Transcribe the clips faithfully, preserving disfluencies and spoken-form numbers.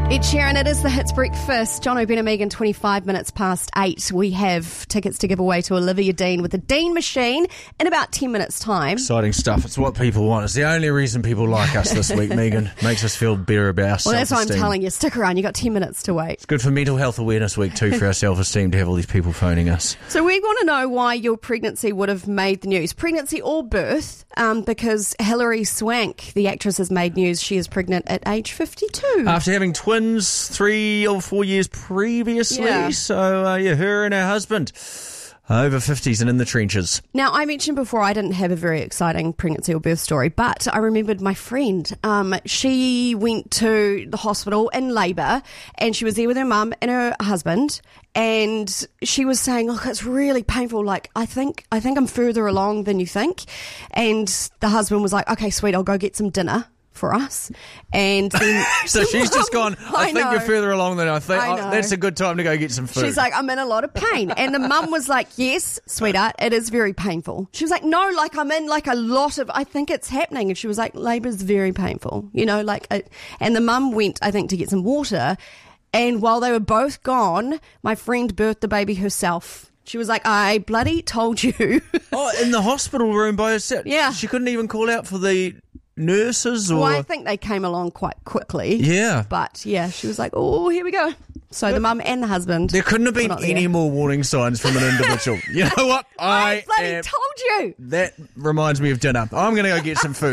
Ed Sheeran, it is the Hits Breakfast. John O'Brien and Megan, twenty-five minutes past eight. We have tickets to give away to Olivia Dean with the Dean Machine in about ten minutes' time. Exciting stuff. It's what people want. It's the only reason people like us this week, Megan. Makes us feel better about our Well, that's self-esteem. why I'm telling you. Stick around. You've got ten minutes to wait. It's good for Mental Health Awareness Week too, for our self-esteem, to have all these people phoning us. So we want to know why your pregnancy would have made the news. Pregnancy or birth, um, because Hilary Swank, the actress, has made news. She is pregnant at age fifty-two. After having twins three or four years previously. Yeah. So, uh, yeah, her and her husband, over fifties and in the trenches. Now, I mentioned before I didn't have a very exciting pregnancy or birth story, but I remembered my friend. Um, she went to the hospital in labour and she was there with her mum and her husband, and she was saying, look, it's really painful. Like, I think I think I'm further along than you think. And the husband was like, okay, sweet, I'll go get some dinner for us. And then So she's just gone, I, I think know. you're further along than I think. I Oh, know. that's a good time to go get some food. She's like, I'm in a lot of pain. And the mum was like, yes, sweetheart, it is very painful. She was like, no, like I'm in like a lot of, I think it's happening. And she was like, labour's very painful, you know, like, it, and the mum went, I think, to get some water. And while they were both gone, my friend birthed the baby herself. She was like, I bloody told you. Oh, in the hospital room by herself? Yeah. She couldn't even call out for the nurses or... Well, I think they came along quite quickly. Yeah. But yeah, she was like, oh, here we go. So the mum and the husband. There couldn't have were been not any there. more warning signs from an individual. You know what? I, I bloody am... told you. That reminds me of dinner. I'm going to go get some food.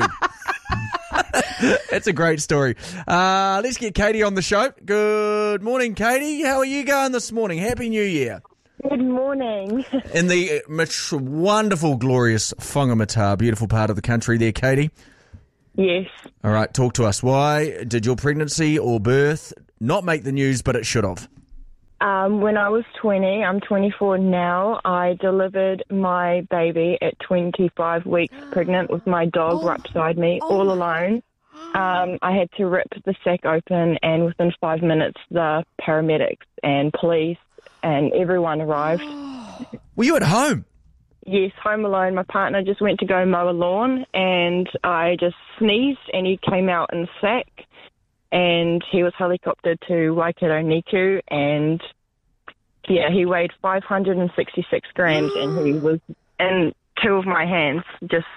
That's a great story. Uh, let's get Katie on the show. Good morning, Katie. How are you going this morning? Happy New Year. Good morning. In the uh, much wonderful, glorious Whangamata, beautiful part of the country there, Katie. Yes. All right, talk to us. Why did your pregnancy or birth not make the news, but it should have? Um, when I was twenty, I'm twenty-four now, I delivered my baby at twenty-five weeks pregnant with my dog Oh. right beside me, Oh. all alone. Um, I had to rip the sack open, and within five minutes, the paramedics and police and everyone arrived. Were you at home? Yes, home alone. My partner just went to go mow a lawn, and I just sneezed, and he came out in a sack, and he was helicoptered to Waikato Niku, and yeah, he weighed five hundred sixty-six grams, and he was in two of my hands, just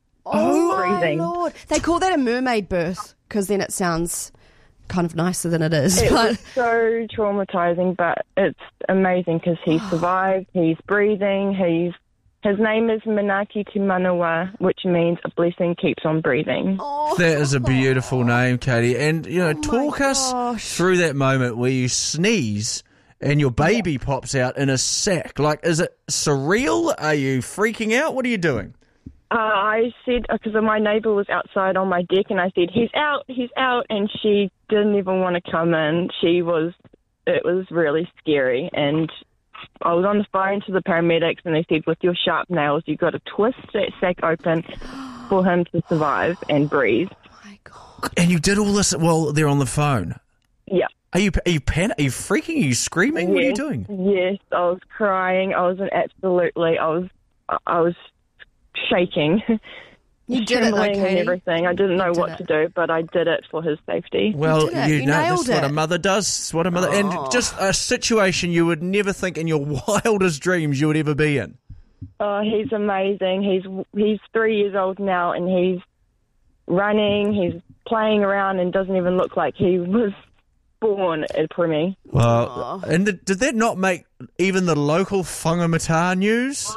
Oh, my breathing. Lord. They call that a mermaid birth because then it sounds kind of nicer than it is. It but was so traumatizing, but it's amazing because he survived, he's breathing, he's his name is Manaki Te Manawa, which means a blessing keeps on breathing. oh, That is a beautiful name, Katie. And, you know, Oh my talk us gosh. through that moment where you sneeze and your baby pops out in a sack. Like, is it surreal? Are you freaking out? What are you doing? Uh, I said, because my neighbour was outside on my deck, and I said, he's out, he's out, and she didn't even want to come in. She was, it was really scary, and I was on the phone to the paramedics, and they said, with your sharp nails, you've got to twist that sack open for him to survive and breathe. my God. And you did all this while they're on the phone. Yeah. Are you are you pan- Are you freaking? Are you screaming? What are you Yes, doing? Yes, I was crying. I was in absolutely, I was, I was shaking. You did it, though, trembling and Katie. everything. I didn't know did what it. to do, but I did it for his safety. Well, did it. you, You know nailed that's what it. a mother does. It's what a mother, Oh. and just a situation you would never think in your wildest dreams you would ever be in. Oh, he's amazing. He's he's three years old now, and he's running. He's playing around, and doesn't even look like he was born at Primi. Well, and did, did that not make even the local Whangamata news?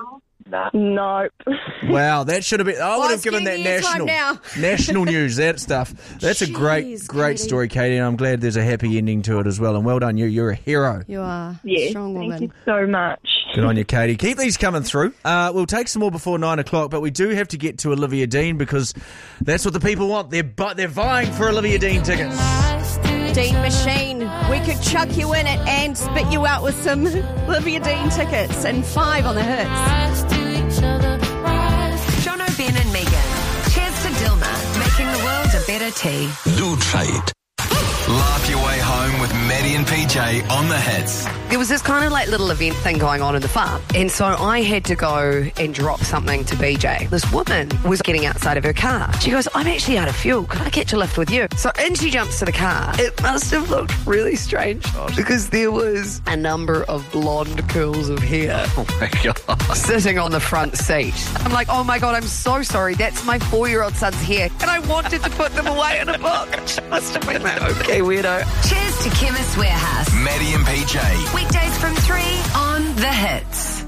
Nope. Wow, that should have been. I would Well, have it's given that getting airtime national now. national news. That stuff. That's a great, Jeez, great Katie. story, Katie. And I'm glad there's a happy ending to it as well. And well done, you. You're a hero. You are Yes, strong thank woman. you so much. Good on you, Katie. Keep these coming through. Uh, we'll take some more before nine o'clock, but we do have to get to Olivia Dean because that's what the people want. They're bu- they're vying for Olivia Dean tickets. Dean Machine. We could chuck you in it and spit you out with some Olivia Dean tickets and five on the hits. John O'Brien and Megan. Cheers to Dilma, making the world a better tea. Do trade. Laugh your way home with Maddie and P P J on the hits. There was this kind of like little event thing going on in the farm, and so I had to go and drop something to B J. This woman was getting outside of her car. She goes, I'm actually out of fuel. Could I catch a lift with you? So in she jumps to the car. It must have looked really strange because there was a number of blonde curls of hair Oh my God. sitting on the front seat. I'm like, oh my God, I'm so sorry. That's my four-year-old son's hair. And I wanted to put them away in a book. She must have been like, okay, weirdo. Cheers to Chemist Warehouse. Maddie and P J. Weekdays from three on The Hits.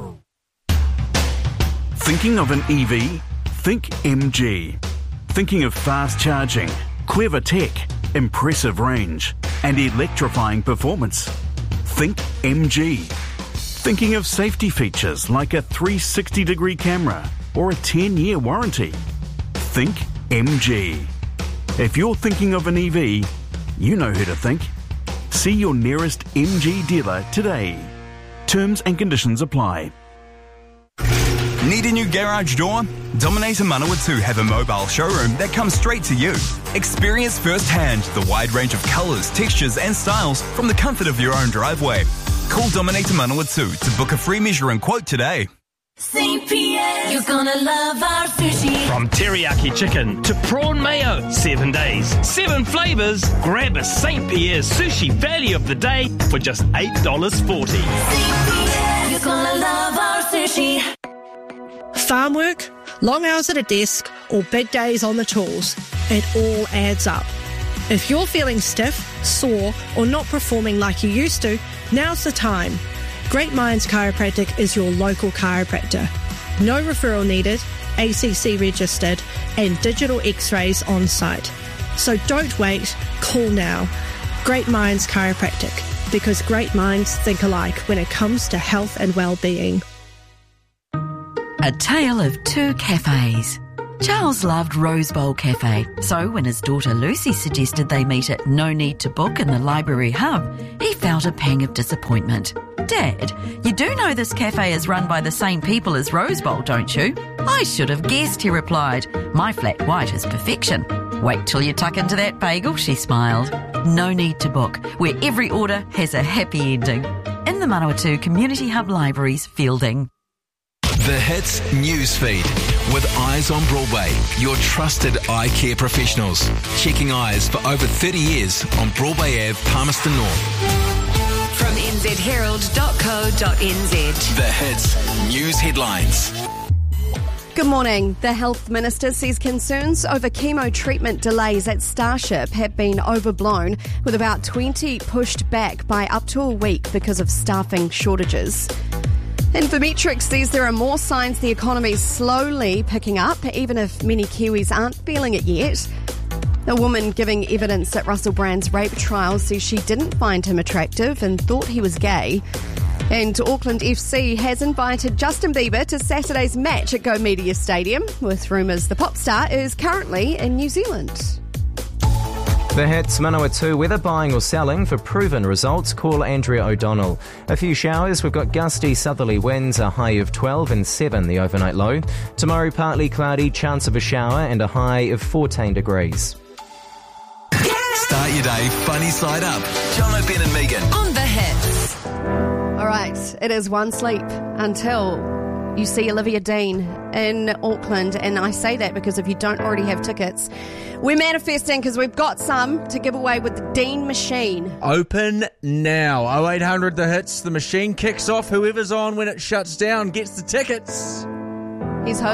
Thinking of an E V? Think M G. Thinking of fast charging, clever tech, impressive range, and electrifying performance? Think M G. Thinking of safety features like a three sixty degree camera or a ten year warranty? Think M G. If you're thinking of an E V, you know who to think. See your nearest M G dealer today. Terms and conditions apply. Need a new garage door? Dominator Manawatu have a mobile showroom that comes straight to you. Experience firsthand the wide range of colours, textures and styles from the comfort of your own driveway. Call Dominator Manawatu to book a free measuring quote today. Saint Pierre, you're gonna love our sushi. From teriyaki chicken to prawn mayo, seven days, seven flavours. Grab a Saint Pierre's sushi value of the day for just eight dollars forty. Saint Pierre, you're gonna love our sushi. Farm work, long hours at a desk, or big days on the tools, it all adds up. If you're feeling stiff, sore, or not performing like you used to, now's the time. Great Minds Chiropractic is your local chiropractor. No referral needed, A C C registered, and digital x-rays on site. So don't wait, call now. Great Minds Chiropractic, because great minds think alike when it comes to health and well-being. A tale of two cafes. Charles loved Rose Bowl Cafe, so when his daughter Lucy suggested they meet at No Need to Book in the library hub, he felt a pang of disappointment. Dad, you do know this cafe is run by the same people as Rose Bowl, don't you? I should have guessed, he replied. My flat white is perfection. Wait till you tuck into that bagel, she smiled. No Need to Book, where every order has a happy ending. In the Manawatu Community Hub Libraries, Fielding. The Hits Newsfeed with Eyes on Broadway, your trusted eye care professionals. Checking eyes for over thirty years on Broadway Ave, Palmerston North. From n z herald dot co dot n z. The Hits News Headlines. Good morning. The Health Minister says concerns over chemo treatment delays at Starship have been overblown, with about twenty pushed back by up to a week because of staffing shortages. Infometrics says there are more signs the economy is slowly picking up, even if many Kiwis aren't feeling it yet. A woman giving evidence at Russell Brand's rape trial says she didn't find him attractive and thought he was gay. And Auckland F C has invited Justin Bieber to Saturday's match at Go Media Stadium, with rumours the pop star is currently in New Zealand. The Hits Manawatu weather, buying or selling. For proven results, call Andrea O'Donnell. A few showers. We've got gusty southerly winds, a high of twelve and seven the overnight low. Tomorrow partly cloudy, chance of a shower and a high of fourteen degrees. Start your day funny side up. John O'Ben and Megan on The Hits. All right, it is one sleep until you see Olivia Dean in Auckland, and I say that because if you don't already have tickets, we're manifesting because we've got some to give away with the Dean machine. Open now. oh eight hundred The Hits. The machine kicks off. Whoever's on when it shuts down gets the tickets. He's